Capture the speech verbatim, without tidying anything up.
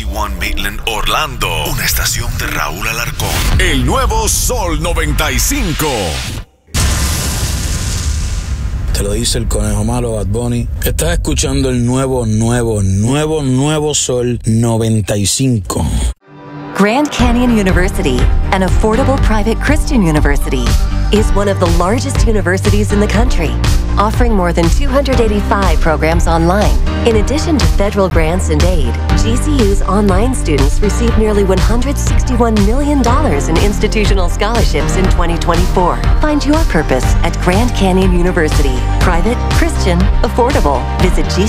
uno Midland, Orlando. Una estación de Raúl Alarcón. El nuevo Sol noventa y cinco. Te lo dice el conejo malo, Bad Bunny. Estás escuchando el nuevo, nuevo, nuevo, nuevo Sol noventa y cinco. Grand Canyon University, an affordable private Christian university, is one of the largest universities in the country, offering more than two hundred eighty-five programs online. In addition to federal grants and aid, G C U's online students received nearly one hundred sixty-one million dollars in institutional scholarships in twenty twenty-four. Find your purpose at Grand Canyon University. Private, Christian, affordable. Visit G